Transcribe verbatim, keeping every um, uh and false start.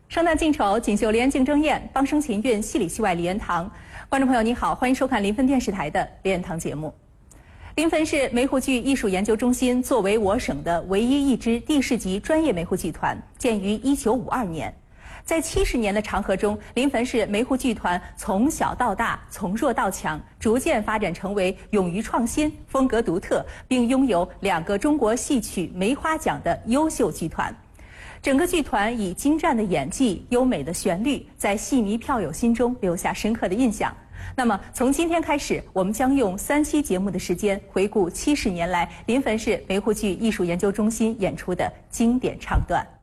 生旦净丑，锦绣莲竞争艳，帮生琴韵，戏里戏外梨园堂。观众朋友你好，欢迎收看临汾电视台的梨园堂节目。临汾市梅湖剧艺术研究中心作为我省的唯一一支地市级专业梅湖剧团，建于一九五二年。在七十年的长河中，临汾市梅湖剧团从小到大，从弱到强，逐渐发展成为勇于创新、风格独特，并拥有两个中国戏曲梅花奖的优秀剧团。整个剧团以精湛的演技、优美的旋律，在戏迷票友心中留下深刻的印象。那么，从今天开始，我们将用三期节目的时间，回顾七十年来临汾市梅湖剧艺术研究中心演出的经典唱段。